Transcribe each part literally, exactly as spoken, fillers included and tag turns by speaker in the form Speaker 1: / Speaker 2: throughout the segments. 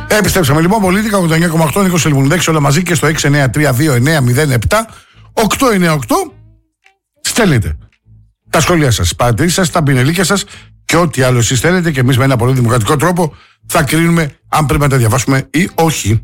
Speaker 1: Επιστρέψαμε λοιπόν. Πολίτικα ογδόντα εννιά κόμμα οκτώ, Νίκος Ελμουνδέξης, όλα μαζί και στο έξι εννιά τρία δύο εννιά μηδέν επτά οκτώ εννιά οκτώ. Στέλνετε τα σχόλια σας, τις παρατηρήσεις σας, τα πινελίκια σας και ό,τι άλλο εσείς θέλετε, και εμείς με ένα πολύ δημοκρατικό τρόπο θα κρίνουμε αν πρέπει να τα διαβάσουμε ή όχι.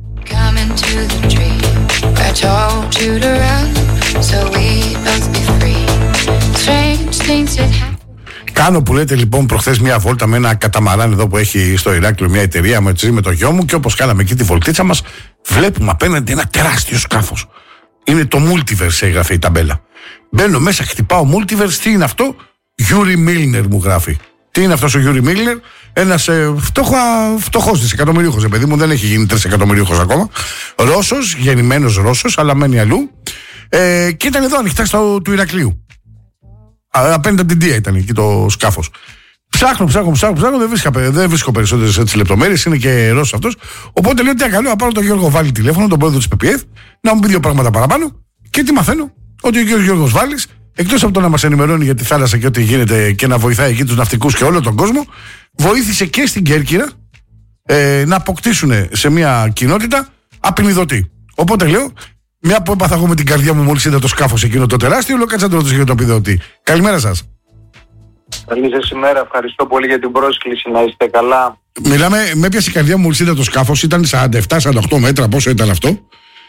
Speaker 1: Κάνω που λέτε λοιπόν προχθές μια βόλτα με ένα καταμαράν εδώ που έχει στο Ηράκλειο μια εταιρεία μαζί με το γιο μου, και όπως κάναμε εκεί τη βολτίτσα μας, βλέπουμε απέναντι ένα τεράστιο σκάφος. Είναι το Multiverse, έγραφε η ταμπέλα. Μπαίνω μέσα, χτυπάω Multiverse, τι είναι αυτό? Γιούρι Μίλνερ μου γράφει. Τι είναι αυτός ο Γιούρι Μίλνερ? Ένας ε, φτωχός δισεκατομμυρίουχος, ε, παιδί μου, δεν έχει γίνει τρισεκατομμυρίουχος ακόμα. Ρώσος, γεννημένος Ρώσος, αλλά μένει αλλού. Ε, και ήταν εδώ ανοιχτά στο, του Ηρακλείου. Απέναντι από την Δία ήταν εκεί το σκάφος. Ψάχνω, ψάχνω, ψάχνω, ψάχνω, δεν, βρίσκα, δεν βρίσκω περισσότερες έτσι λεπτομέρειες, είναι και Ρώσος αυτός. Οπότε λέω τι καλό, να πάρω τον Γιώργο Βάλη τηλέφωνο, τον πρόεδρο της πι πι εφ, να μου πει δύο πράγματα παραπάνω. Και τι μαθαίνω? Ότι ο κ. Γιώργος Βάλης, εκτός από το να μας ενημερώνει για τη θάλασσα και ό,τι γίνεται και να βοηθάει εκεί τους ναυτικούς και όλο τον κόσμο, βοήθησε και στην Κέρκυρα ε, να αποκτήσουν σε μια κοινότητα απεινιδωτή. Οπότε λέω, μια που έπαθα εγώ με την καρδιά μου μόλις είδα το σκάφος εκείνο το τεράστιο, λέω κάτσε να το ρωτήσω για το απεινιδωτή. Καλημέρα σας.
Speaker 2: Καλή σας ημέρα, ευχαριστώ πολύ για την πρόσκληση, να είστε καλά.
Speaker 1: Μιλάμε, με έπιασε η καρδιά μου μόλις είδα το σκάφος, ήταν σαράντα επτά σαράντα οκτώ μέτρα, πόσο ήταν αυτό.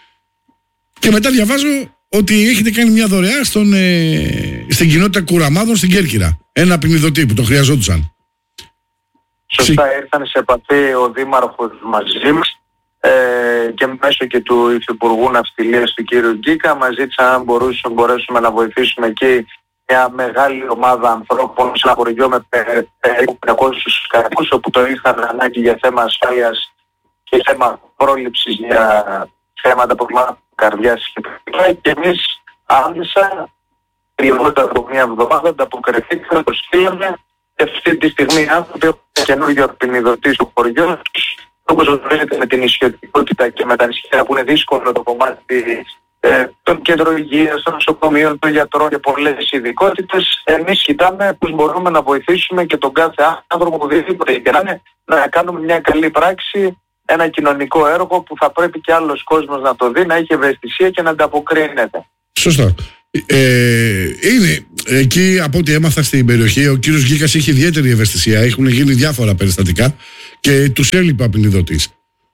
Speaker 1: Και μετά διαβάζω ότι έχετε κάνει μια δωρεά στον, ε, στην κοινότητα Κουραμάδων στην Κέρκυρα. Ένα απεινιδωτή που το χρειαζόντουσαν.
Speaker 2: Σωστά, Συ... ήρθαν σε επαφή ο Δήμαρχος μαζί μας ε, και μέσω και του Υφυπουργού Ναυτιλίας του κ. Γκίκα μας ζήτησαν αν μπορούσαμε, μπορέσουμε να βοηθήσουμε εκεί μια μεγάλη ομάδα ανθρώπων σε ένα χωριό με περίπου πεντακόσιους κατοίκους, όπου το είχαν ανάγκη για θέμα ασφάλειας και θέμα πρόληψης για θέματα προβλημάτων καρδιάς και εμείς άμεσα τριώντα από μια εβδομάδα ανταποκριθήκαμε, το στείλαμε και αυτή τη στιγμή άνθρωποι έχουν καινούργιο απεινιδωτή στο χωριό τους, όπως βλέπετε με την ισιωτικότητα και με τα νησιά που είναι δύσκολο το κομμάτι ε, των κέντρων υγείας, των νοσοκομείων, των γιατρών και πολλές ειδικότητες. Εμείς κοιτάμε πώς μπορούμε να βοηθήσουμε και τον κάθε άνθρωπο που οτιδήποτε και να είναι, να κάνουμε μια καλή πράξη, ένα κοινωνικό έργο που θα πρέπει και άλλος κόσμος να το δει, να έχει ευαισθησία και να ανταποκρίνεται.
Speaker 1: Σωστά. Ε, είναι εκεί, από ό,τι έμαθα στην περιοχή, ο κύριος Γκίκας έχει ιδιαίτερη ευαισθησία. Έχουν γίνει διάφορα περιστατικά και τους έλειπε απεινιδωτής.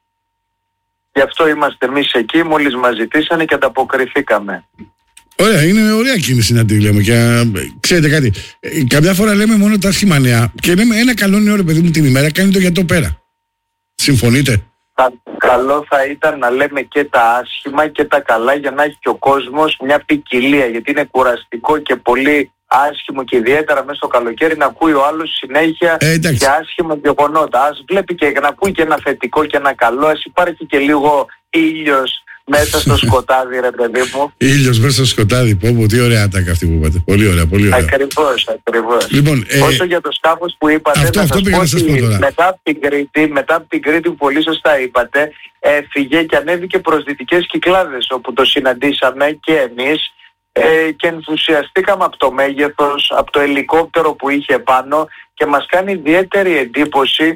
Speaker 2: Γι' αυτό είμαστε εμείς εκεί, μόλις μας ζητήσανε και ανταποκριθήκαμε.
Speaker 1: Ωραία, είναι ωραία κίνηση να τη λέμε. Και, ξέρετε κάτι, ε, καμιά φορά λέμε μόνο τα άσχημα νέα και λέμε ένα καλό νέο ρε παιδί μου την ημέρα, κάνει το για το πέρα. Συμφωνείτε?
Speaker 2: Καλό θα ήταν να λέμε και τα άσχημα και τα καλά για να έχει και ο κόσμος μια ποικιλία, γιατί είναι κουραστικό και πολύ άσχημο και ιδιαίτερα μέσα στο καλοκαίρι να ακούει ο άλλος συνέχεια
Speaker 1: ε,
Speaker 2: και άσχημα γεγονότα. Ας βλέπει και να ακούει και ένα θετικό και ένα καλό, ας υπάρχει και λίγο ήλιος μέσα στο σκοτάδι, ρε παιδί μου.
Speaker 1: Ήλιος μέσα στο σκοτάδι, πω πω, τι ωραία ατάκα αυτή που είπατε. Πολύ ωραία, πολύ ωραία.
Speaker 2: Ακριβώς, ακριβώς.
Speaker 1: Λοιπόν, ε,
Speaker 2: όσο για το σκάφος που είπατε,
Speaker 1: αυτό,
Speaker 2: να
Speaker 1: αυτό
Speaker 2: σας πω
Speaker 1: να σας πω τώρα.
Speaker 2: Μετά από την Κρήτη, μετά από την Κρήτη που πολύ σωστά είπατε, έφυγε και ανέβηκε προς Δυτικές Κυκλάδες, όπου το συναντήσαμε και εμείς ε, και ενθουσιαστήκαμε από το μέγεθος, από το ελικόπτερο που είχε πάνω και μας κάνει ιδιαίτερη εντύπωση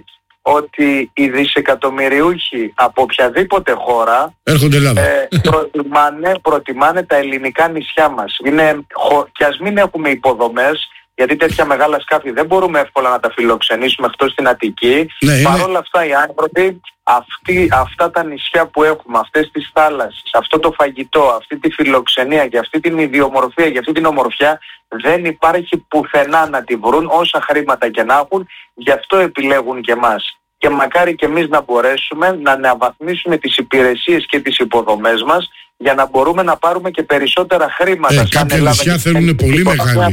Speaker 2: ότι οι δισεκατομμυριούχοι από οποιαδήποτε χώρα ε, προτιμάνε, προτιμάνε τα ελληνικά νησιά μας. Είναι, και ας μην έχουμε υποδομές, γιατί τέτοια μεγάλα σκάφη δεν μπορούμε εύκολα να τα φιλοξενήσουμε εκτός στην Αττική.
Speaker 1: Ναι,
Speaker 2: Παρ' όλα αυτά οι άνθρωποι, αυτοί, αυτά τα νησιά που έχουμε, αυτές τις θάλασσες, αυτό το φαγητό, αυτή τη φιλοξενία και αυτή την ιδιομορφία και αυτή την ομορφιά δεν υπάρχει πουθενά να τη βρουν όσα χρήματα και να έχουν, γι' αυτό επιλέγουν και εμάς. Και μακάρι και εμείς να μπορέσουμε να αναβαθμίσουμε τις υπηρεσίες και τις υποδομές μας για να μπορούμε να πάρουμε και περισσότερα χρήματα.
Speaker 1: Ε, κάποια νησιά θέλουν πολύ μεγάλη.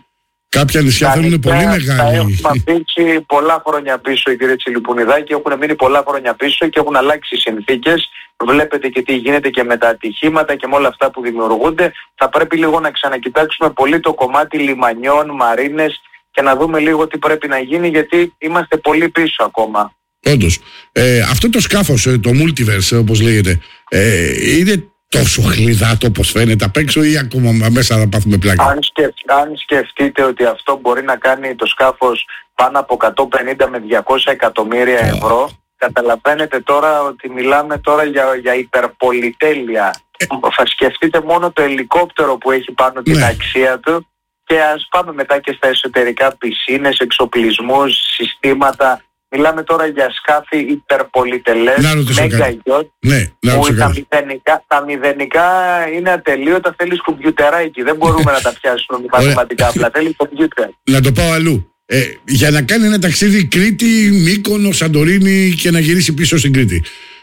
Speaker 1: Κάποια νησιά θέλουν πολύ μεγάλη.
Speaker 2: Τα έχουμε αφήσει πολλά χρόνια πίσω, κύριε Τσιλιπουνιδάκη, έχουν μείνει πολλά χρόνια πίσω και έχουν αλλάξει οι συνθήκες. Βλέπετε και τι γίνεται και με τα ατυχήματα και με όλα αυτά που δημιουργούνται. Θα πρέπει λίγο να ξανακοιτάξουμε πολύ το κομμάτι λιμανιών, μαρίνες και να δούμε λίγο τι πρέπει να γίνει, γιατί είμαστε πολύ πίσω ακόμα.
Speaker 1: Όντως. Ε, αυτό το σκάφος, το Multiverse όπως λέγεται, ε, είναι τόσο χλιδάτο όπως φαίνεται απ' έξω ή ακόμα μέσα να πάθουμε πλάκα?
Speaker 2: Αν, σκεφ, αν σκεφτείτε ότι αυτό μπορεί να κάνει το σκάφος πάνω από εκατόν πενήντα με διακόσια εκατομμύρια ευρώ, καταλαβαίνετε τώρα ότι μιλάμε τώρα για, για υπερπολιτέλεια. Ε... Θα σκεφτείτε μόνο το ελικόπτερο που έχει πάνω την ναι. αξία του και ας πάμε μετά και στα εσωτερικά, πισίνες, εξοπλισμούς, συστήματα. Μιλάμε τώρα για σκάφη υπερπολιτελές, μέγα γιότ,
Speaker 1: ναι,
Speaker 2: που τα μηδενικά, τα μηδενικά είναι ατελείωτα, θέλεις κομπιουτεράκι, δεν μπορούμε να τα πιάσουμε μαθηματικά, απλά θέλει κομπιούτερ. Να
Speaker 1: το πάω αλλού. Ε, για να κάνει ένα ταξίδι Κρήτη, Μύκονο, Σαντορίνη και να γυρίσει πίσω στην Κρήτη,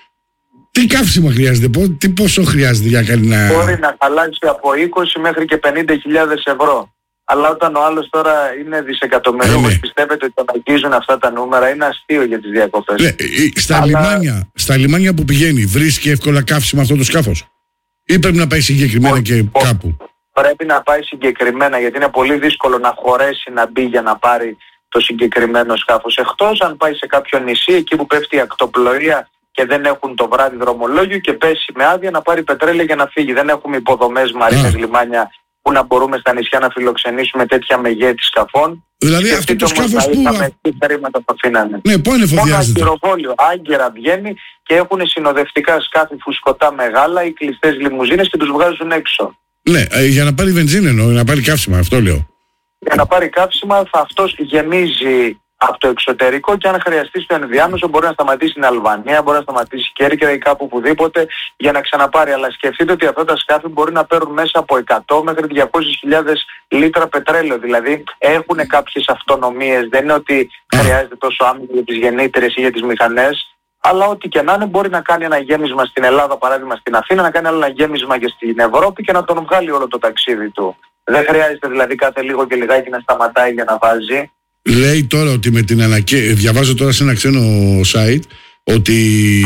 Speaker 1: τι καύσιμα χρειάζεται, τι πόσο χρειάζεται για να κάνει να...
Speaker 2: Μπορεί να χαλάσει από είκοσι μέχρι και πενήντα χιλιάδες ευρώ. Αλλά όταν ο άλλος τώρα είναι δισεκατομμυρίουχος, ναι. πιστεύετε ότι τον αγγίζουν αυτά τα νούμερα, είναι αστείο για τις διακοπές.
Speaker 1: Ναι, στα, Αλλά... λιμάνια, στα λιμάνια που πηγαίνει, βρίσκει εύκολα καύσιμα αυτό το σκάφος? Ή πρέπει να πάει συγκεκριμένα και ο, κάπου?
Speaker 2: Πρέπει να πάει συγκεκριμένα, γιατί είναι πολύ δύσκολο να χωρέσει να μπει για να πάρει το συγκεκριμένο σκάφος. Εκτός αν πάει σε κάποιο νησί, εκεί που πέφτει η ακτοπλοεία και δεν έχουν το βράδυ δρομολόγιο και πέσει με άδεια να πάρει πετρέλαιο για να φύγει. Δεν έχουμε υποδομές, μαρίνες, yeah. λιμάνια που να μπορούμε στα νησιά να φιλοξενήσουμε τέτοια μεγέθη σκαφών.
Speaker 1: Δηλαδή αυτό το σκάφος που...
Speaker 2: χρήματα που αφήνανε.
Speaker 1: Ναι, πού είναι φοδιάζεται?
Speaker 2: Μόνο αγκυροβόλιο, άγκυρα βγαίνει και έχουν συνοδευτικά σκάφη φουσκωτά μεγάλα ή κλειστές λιμουζίνες και τους βγάζουν έξω.
Speaker 1: Ναι, για να πάρει βενζίνη εννοώ, να πάρει καύσιμα, αυτό λέω.
Speaker 2: Για να πάρει καύσιμα θα αυτός γεμίζει από το εξωτερικό και αν χρειαστεί στο ενδιάμεσο μπορεί να σταματήσει στην Αλβανία, μπορεί να σταματήσει Κέρκυρα ή κάπου οπουδήποτε για να ξαναπάρει. Αλλά σκεφτείτε ότι αυτά τα σκάφη μπορεί να παίρνουν μέσα από εκατό μέχρι διακόσιες χιλιάδες λίτρα πετρέλαιο. Δηλαδή έχουν κάποιες αυτονομίες. Δεν είναι ότι χρειάζεται τόσο άμυνα για τις γεννήτριες ή για τις μηχανές. Αλλά ό,τι και να είναι μπορεί να κάνει ένα γέμισμα στην Ελλάδα, παράδειγμα στην Αθήνα, να κάνει άλλο ένα γέμισμα και στην Ευρώπη και να τον βγάλει όλο το ταξίδι του. Δεν χρειάζεται δηλαδή κάθε λίγο και λιγάκι να σταματάει για να βάζει.
Speaker 1: Λέει τώρα ότι με την ανακαίνιση, διαβάζω τώρα σε ένα ξένο site, ότι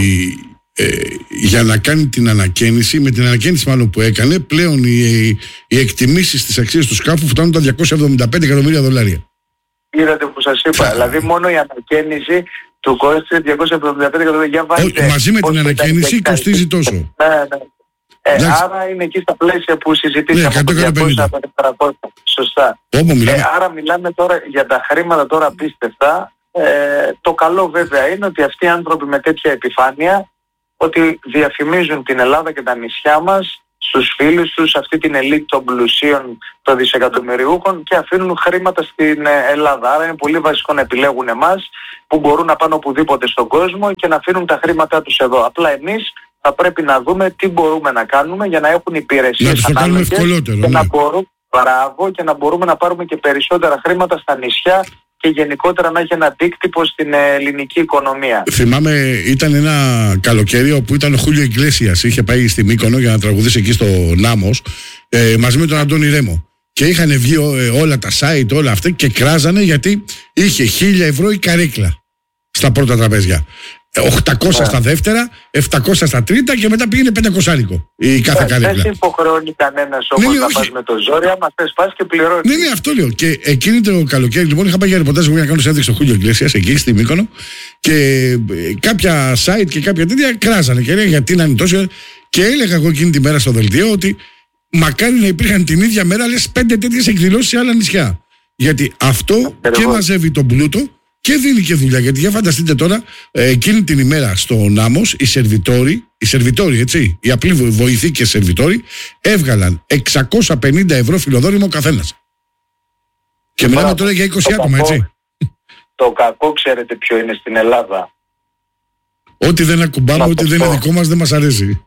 Speaker 1: ε, για να κάνει την ανακαίνιση, με την ανακαίνιση μάλλον που έκανε, πλέον οι, οι εκτιμήσεις της αξίας του σκάφου φτάνουν τα διακόσια εβδομήντα πέντε εκατομμύρια δολάρια.
Speaker 2: Είδατε που σας είπα, δηλαδή μόνο η ανακαίνιση του κόστησε διακόσια εβδομήντα πέντε εκατομμύρια.
Speaker 1: Όχι, μαζί με την ανακαίνιση κοστίζει τόσο.
Speaker 2: Ναι, ναι. Ε, άρα είναι εκεί στα πλαίσια που συζητήσαμε, ναι, διακόσια με τετρακόσια. Σωστά. Ε, άρα μιλάμε τώρα για τα χρήματα τώρα απίστευτα. Ε, το καλό βέβαια είναι ότι αυτοί οι άνθρωποι με τέτοια επιφάνεια ότι διαφημίζουν την Ελλάδα και τα νησιά μας στους φίλους τους, αυτή την ελίτ των πλουσίων, των δισεκατομμυριούχων και αφήνουν χρήματα στην Ελλάδα. Άρα είναι πολύ βασικό να επιλέγουν εμάς που μπορούν να πάνε οπουδήποτε στον κόσμο και να αφήνουν τα χρήματά τους εδώ. Απλά εμείς θα πρέπει να δούμε τι μπορούμε να κάνουμε για να έχουν υπηρεσίες ανάλογες και, ναι. να μπορούμε, μπράβο, και να μπορούμε να πάρουμε και περισσότερα χρήματα στα νησιά και γενικότερα να έχει ένα αντίκτυπο στην ελληνική οικονομία.
Speaker 1: Θυμάμαι, ήταν ένα καλοκαίρι όπου ήταν ο Χούλιο Ιγκλέσιας, είχε πάει στη Μύκονο για να τραγουδήσει εκεί στο Νάμος ε, μαζί με τον Αντώνη Ρέμο. Και είχαν βγει ε, όλα τα site, όλα αυτά και κράζανε γιατί είχε χίλια ευρώ η καρέκλα στα πρώτα τραπέζια. οκτακόσια yeah. στα δεύτερα, επτακόσια στα τρίτα και μετά πήγαινε πεντακόσια η κάθε yeah, καρέκλα.
Speaker 2: Δεν υποχρεώνει κανένας όμως ναι, ναι, να πας με το ζόρι, άμα θες πας και πληρώνεις.
Speaker 1: Ναι, ναι, αυτό λέω. Και εκείνη το καλοκαίρι λοιπόν είχα πάει για ρεπορτάζ για να κάνω συνέντευξη στο Χούλιο Ιγκλέσιας εκεί στη Μύκονο και ε, κάποια site και κάποια τέτοια κράζανε και έλεγα γιατί να είναι τόσο. Και έλεγα εγώ εκείνη τη μέρα στο δελτίο ότι μακάρι να υπήρχαν την ίδια μέρα λες πέντε τέτοιες εκδηλώσεις σε άλλα νησιά. Γιατί αυτό και μαζεύει τον πλούτο και δίνει και δουλειά. Γιατί για φανταστείτε τώρα, ε, εκείνη την ημέρα στο Νάμος, οι σερβιτόροι, οι σερβιτόροι, έτσι, οι απλοί βοηθοί και σερβιτόροι, έβγαλαν εξακόσια πενήντα ευρώ φιλοδόρημα ο καθένας. Και μιλάμε τώρα για είκοσι άτομα, έτσι.
Speaker 2: Το κακό ξέρετε ποιο είναι στην Ελλάδα?
Speaker 1: Ό,τι δεν ακουμπάμε, ό,τι δεν είναι δικό μας δεν μας αρέσει.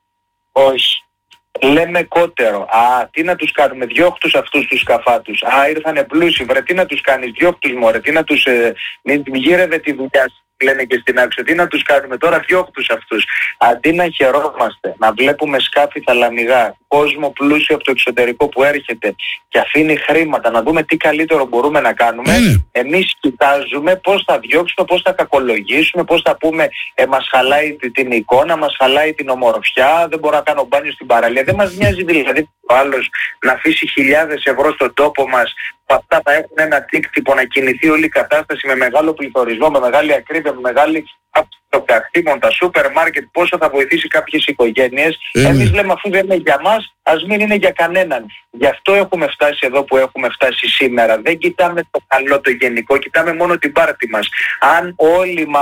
Speaker 2: Όχι. Λέμε κότερο. Α, τι να τους κάνουμε, διώχτους αυτούς τους σκαφάτους. Α, ήρθανε πλούσιοι, βρε, τι να τους κάνεις, διώχτους μωρέ, τι να τους... Ε, μην γύρευε τη δουλειά, λένε και στην άξιο, τι να τους κάνουμε τώρα, διώχτους αυτούς. Αντί να χαιρόμαστε, να βλέπουμε σκάφη θαλαμιγά, κόσμο πλούσιο από το εξωτερικό που έρχεται και αφήνει χρήματα, να δούμε τι καλύτερο μπορούμε να κάνουμε, mm. εμείς κοιτάζουμε πώς θα διώξουμε, πώς θα κακολογήσουμε, πώς θα πούμε ε, μας χαλάει την εικόνα, μας χαλάει την ομορφιά, δεν μπορώ να κάνω μπάνιο στην παραλία. Δεν μας νοιάζει δηλαδή ο άλλος να αφήσει χιλιάδες ευρώ στον τόπο μας, που αυτά θα έχουν ένα αντίκτυπο να κινηθεί όλη η κατάσταση με μεγάλο πληθωρισμό, με μεγάλη ακρίβεια, με μεγάλη αυτοκατήμων, τα σούπερ μάρκετ, πόσο θα βοηθήσει κάποιες οικογένειες. Mm. Εμείς λέμε αφού δεν είναι για μας, ας μην είναι για κανέναν. Γι' αυτό έχουμε φτάσει εδώ που έχουμε φτάσει σήμερα. Δεν κοιτάμε το καλό το γενικό, κοιτάμε μόνο την πάρτη μας. Αν όλοι μας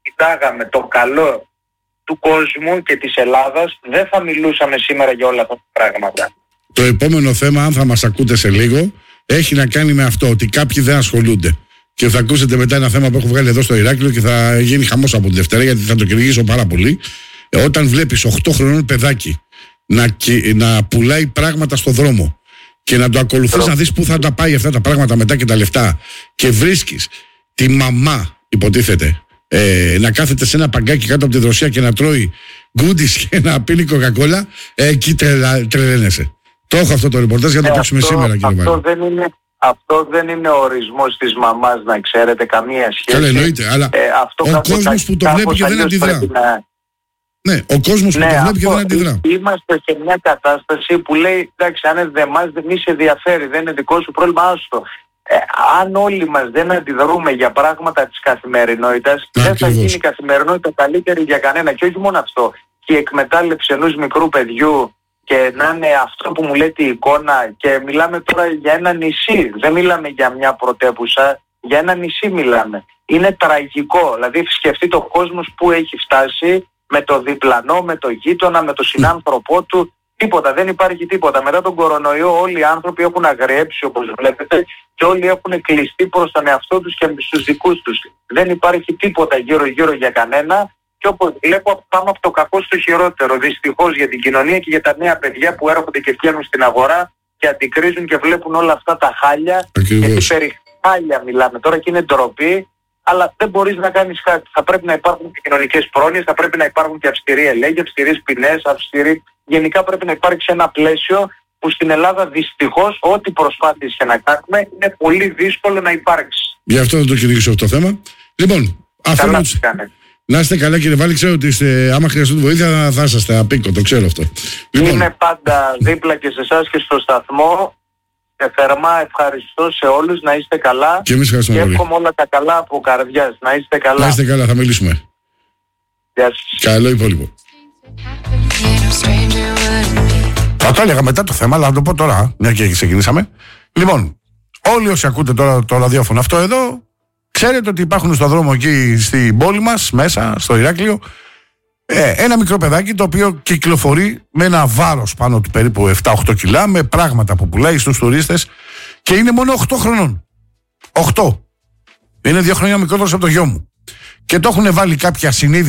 Speaker 2: κοιτάγαμε το καλό του κόσμου και της Ελλάδας, δεν θα μιλούσαμε σήμερα για όλα αυτά τα πράγματα.
Speaker 1: Το επόμενο θέμα, αν θα μας ακούτε σε λίγο, έχει να κάνει με αυτό, ότι κάποιοι δεν ασχολούνται. Και θα ακούσετε μετά ένα θέμα που έχω βγάλει εδώ στο Ηράκλειο και θα γίνει χαμός από τη Δευτέρα, γιατί θα το κυνηγήσω πάρα πολύ. Ε, όταν βλέπεις οκτώ χρονών παιδάκι να, να πουλάει πράγματα στο δρόμο και να το ακολουθείς, να δεις πού θα τα πάει αυτά τα πράγματα μετά και τα λεφτά, και βρίσκεις τη μαμά, υποτίθεται, ε, να κάθεται σε ένα παγκάκι κάτω από τη δροσιά και να τρώει γκούντις και να πίνει κοκακόλα, ε, εκεί τρελα, τρελαίνεσαι. Το έχω αυτό το ρεπορτάζ για να το ε, παίξουμε σήμερα, κύριε
Speaker 2: αυτό
Speaker 1: Βάλλη.
Speaker 2: Δεν είναι, αυτό δεν είναι ο ορισμός της μαμάς, να ξέρετε, καμία σχέση.
Speaker 1: Καλά, εννοείται, αλλά
Speaker 2: ε, αυτό
Speaker 1: ο κόσμος που το βλέπει και δεν αντιδρά. Να... Ναι, ο κόσμος που
Speaker 2: ναι,
Speaker 1: το βλέπει
Speaker 2: αυτό,
Speaker 1: και δεν αντιδρά.
Speaker 2: Είμαστε σε μια κατάσταση που λέει, εντάξει, αν δεν μας δεν μη σε ενδιαφέρει, δεν είναι δικό σου πρόβλημα, άστο. Ε, αν όλοι μας δεν αντιδρούμε για πράγματα της καθημερινότητας, δεν
Speaker 1: ακριβώς.
Speaker 2: θα γίνει η καθημερινότητα καλύτερη για κανένα. Και όχι μόνο αυτό, και η εκμετάλλευση ενός μικρού παιδιού, και να είναι αυτό που μου λέτε η εικόνα, και μιλάμε τώρα για ένα νησί, δεν μιλάμε για μια πρωτεύουσα, για ένα νησί μιλάμε. Είναι τραγικό, δηλαδή σκεφτείτε ο κόσμος που έχει φτάσει, με το διπλανό, με το γείτονα, με το συνάνθρωπό του, τίποτα, δεν υπάρχει τίποτα. Μετά τον κορονοϊό όλοι οι άνθρωποι έχουν αγριέψει, όπως βλέπετε, και όλοι έχουν κλειστεί προς τον εαυτό τους και στους δικούς τους. Δεν υπάρχει τίποτα γύρω-γύρω για κανένα, και όπως βλέπω πάμε από το κακό στο χειρότερο, δυστυχώς για την κοινωνία και για τα νέα παιδιά που έρχονται και βγαίνουν στην αγορά και αντικρίζουν και βλέπουν όλα αυτά τα χάλια.
Speaker 1: Ακριβώς.
Speaker 2: Γιατί περί χάλια μιλάμε τώρα και είναι ντροπή. Αλλά δεν μπορείς να κάνεις κάτι. Θα πρέπει να υπάρχουν και κοινωνικές πρόνοιες, θα πρέπει να υπάρχουν και αυστηροί ελέγχοι, αυστηρές ποινές, αυστηροί. Γενικά πρέπει να υπάρξει ένα πλαίσιο που στην Ελλάδα δυστυχώς ό,τι προσπάθειες και να κάνουμε είναι πολύ δύσκολο να υπάρξει.
Speaker 1: Γι' αυτό θα το κυνηγήσω αυτό το θέμα. Λοιπόν, αφού να είστε καλά, κύριε Βάλλη, ξέρω ότι είστε, άμα χρειαστούν βοήθεια θα είσαστε απίκο, το ξέρω αυτό. Λοιπόν.
Speaker 2: Είμαι πάντα δίπλα και σε εσάς και στο σταθμό. Και θερμά ευχαριστώ σε όλους, να είστε καλά.
Speaker 1: Και εμείς ευχαριστούμε πολύ.
Speaker 2: Και εύχομαι όλα τα καλά από καρδιάς. Να είστε καλά.
Speaker 1: Να είστε καλά, θα μιλήσουμε.
Speaker 2: Γεια σας.
Speaker 1: Καλό υπόλοιπο. Θα το έλεγα μετά το θέμα, αλλά να το πω τώρα, μια και ξεκινήσαμε. Λοιπόν, όλοι όσοι ακούτε τώρα το ραδιόφωνο αυτό εδώ, ξέρετε ότι υπάρχουν στον δρόμο εκεί στην πόλη μας, μέσα στο Ηράκλειο, Ε, ένα μικρό παιδάκι το οποίο κυκλοφορεί με ένα βάρος πάνω του περίπου επτά οκτώ κιλά, με πράγματα που πουλάει στους τουρίστες, και είναι μόνο οκτώ χρονών. οκτώ. Είναι δύο χρόνια μικρότερος από το γιο μου. Και το έχουν βάλει κάποια συνείδηση